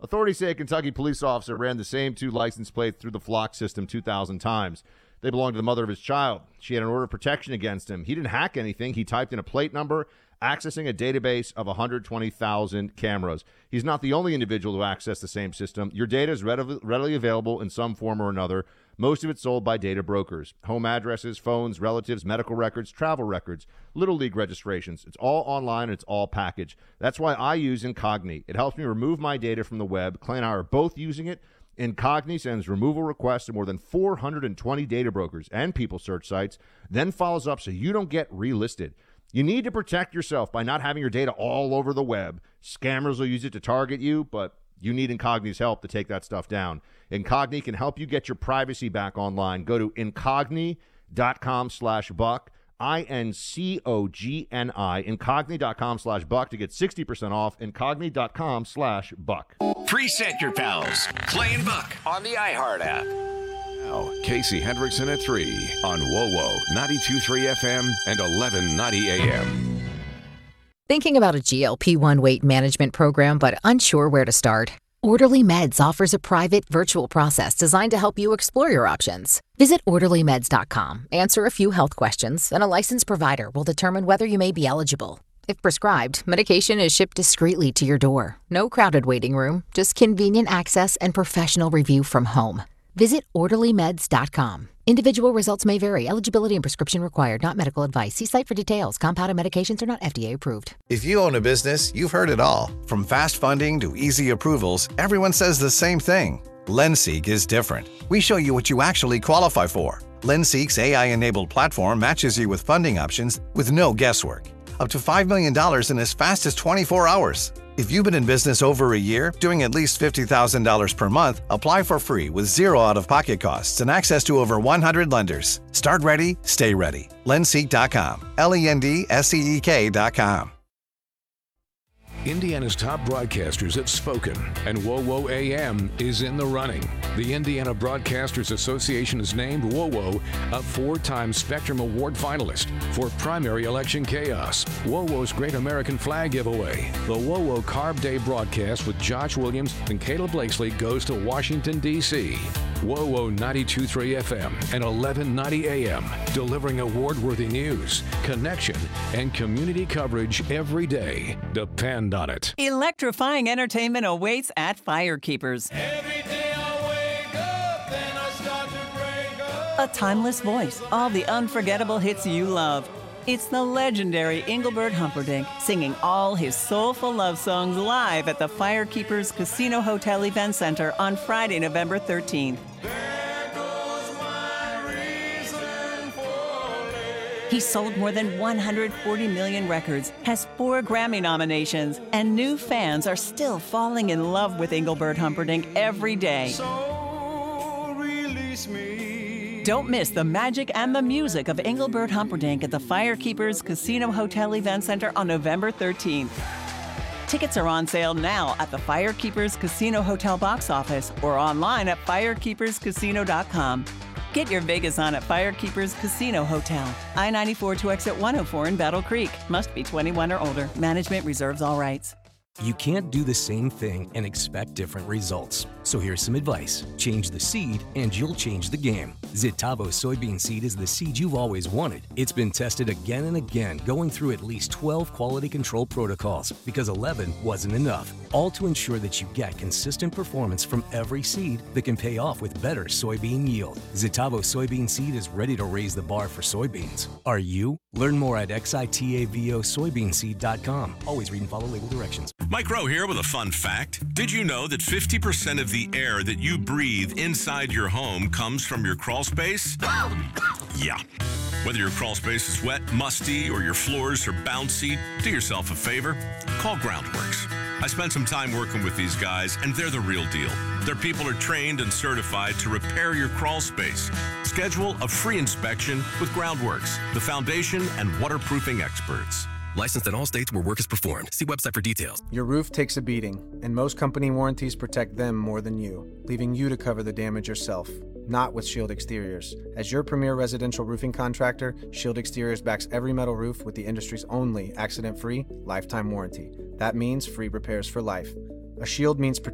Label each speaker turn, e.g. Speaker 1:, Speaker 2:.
Speaker 1: Authorities say a Kentucky police officer ran the same 2 license plates through the flock system 2,000 times. They belonged to the mother of his child. She had an order of protection against him. He didn't hack anything. He typed in a plate number, accessing a database of 120,000 cameras. He's not the only individual who accessed the same system. Your data is readily available in some form or another. Most of it sold by data brokers. Home addresses, phones, relatives, medical records, travel records, Little League registrations. It's all online and it's all packaged. That's why I use Incogni. It helps me remove my data from the web. Clay and I are both using it. Incogni sends removal requests to more than 420 data brokers and people search sites, then follows up so you don't get relisted. You need to protect yourself by not having your data all over the web. Scammers will use it to target you, but you need Incogni's help to take that stuff down. Incogni can help you get your privacy back online. Go to incogni.com/buck, INCOGNI, incogni.com/buck to get 60% off, incogni.com/buck.
Speaker 2: Preset your pals. Clay and Buck on the iHeart app.
Speaker 3: Now, Casey Hendrickson at 3 on WOWO 92.3 FM and 1190 AM.
Speaker 4: Thinking about a GLP-1 weight management program but unsure where to start? Orderly Meds offers a private virtual process designed to help you explore your options. Visit orderlymeds.com, answer a few health questions, and a licensed provider will determine whether you may be eligible. If prescribed, medication is shipped discreetly to your door. No crowded waiting room, just convenient access and professional review from home. Visit orderlymeds.com. Individual results may vary. Eligibility and prescription required. Not medical advice. See site for details. Compounded medications are not FDA approved.
Speaker 5: If you own a business, you've heard it all. From fast funding to easy approvals, everyone says the same thing. LendSeek is different. We show you what you actually qualify for. LendSeek's AI-enabled platform matches you with funding options with no guesswork. Up to $5 million in as fast as 24 hours. If you've been in business over a year, doing at least $50,000 per month, apply for free with zero out-of-pocket costs and access to over 100 lenders. Start ready, stay ready. LendSeek.com. LendSeek.com.
Speaker 3: Indiana's top broadcasters have spoken, and WOWO AM is in the running. The Indiana Broadcasters Association has named WOWO a 4-time Spectrum Award finalist for Primary Election Chaos, WOWO's Great American Flag Giveaway. The WOWO Carb Day broadcast with Josh Williams and Caleb Blakesley goes to Washington, D.C. WOWO 92.3 FM and 1190 AM, delivering award-worthy news, connection, and community coverage every day. Depend on it.
Speaker 6: Electrifying entertainment awaits at Firekeepers.
Speaker 7: Every day I wake up, then I start to break up.
Speaker 6: A timeless voice, all the unforgettable hits you love. It's the legendary Engelbert Humperdinck singing all his soulful love songs live at the Firekeepers Casino Hotel Event Center on Friday, November 13th.
Speaker 7: There goes my reason for living.
Speaker 6: He sold more than 140 million records, has 4 Grammy nominations, and new fans are still falling in love with Engelbert Humperdinck every day.
Speaker 7: So release me.
Speaker 6: Don't miss the magic and the music of Engelbert Humperdinck at the Firekeepers Casino Hotel Event Center on November 13th. Tickets are on sale now at the Firekeepers Casino Hotel box office or online at firekeeperscasino.com. Get your Vegas on at Firekeepers Casino Hotel. I-94 to exit 104 in Battle Creek. Must be 21 or older. Management reserves all rights.
Speaker 8: You can't do the same thing and expect different results. So here's some advice. Change the seed and you'll change the game. Zitavo soybean seed is the seed you've always wanted. It's been tested again and again, going through at least 12 quality control protocols because 11 wasn't enough. All to ensure that you get consistent performance from every seed that can pay off with better soybean yield. Zitavo soybean seed is ready to raise the bar for soybeans. Are you? Learn more at xitavosoybeanseed.com. Always read and follow label directions.
Speaker 9: Mike Rowe here with a fun fact. Did you know that 50% of the air that you breathe inside your home comes from your crawl space? Yeah. Whether your crawl space is wet, musty, or your floors are bouncy, do yourself a favor. Call Groundworks. I spent some time working with these guys, and they're the real deal. Their people are trained and certified to repair your crawl space. Schedule a free inspection with Groundworks, the foundation and waterproofing experts.
Speaker 10: Licensed in all states where work is performed. See website for details.
Speaker 11: Your roof takes a beating, and most company warranties protect them more than you, leaving you to cover the damage yourself. Not with Shield Exteriors. As your premier residential roofing contractor, Shield Exteriors backs every metal roof with the industry's only accident-free, lifetime warranty. That means free repairs for life. A shield means